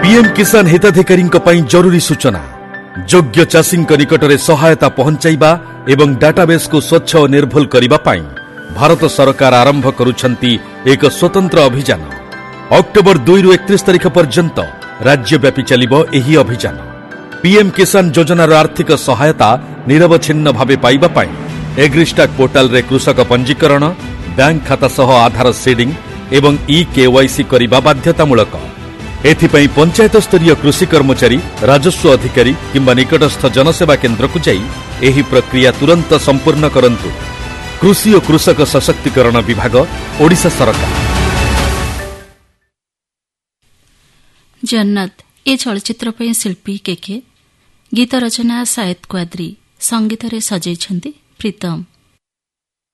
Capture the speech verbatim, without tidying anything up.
PM किसान हिताधिकारी जरूरी सूचना योग्य चाषी निकटरे सहायता पहुंचाइबा एवं डाटाबेस को स्वच्छ और निर्भुल करने पाई भारत सरकार आरंभ करुछंती एक स्वतंत्र अभियान। अक्टोबर दुई रु एकतीस तारिख पर्यंत राज्यव्यापी चलिबो एही अभियान। पीएम किसान योजनार आर्थिक सहायता निरवच्छिन्न भावे पाइबा पाई एग्रिस्टाक पोर्टाल रे कृषक पंजीकरण, बैंक खाता सह आधार सीडिंग एवं ई केवाईसी करिबा बाध्यतामूलक। एथिपाई पंचायत स्तरीय कृषि कर्मचारी, राजस्व अधिकारी किंबा निकटस्थ जनसेवा केन्द्र को जाई एही प्रक्रिया तुरंत संपूर्ण करंतु। कृषि और कृषक सशक्तिकरण विभाग, ओडिशा सरकार। जन्नत ए चलचित्र पे शिल्पी केके, गीत रचना सायद क्वाद्री, संगीत रे सजेइछंती प्रीतम।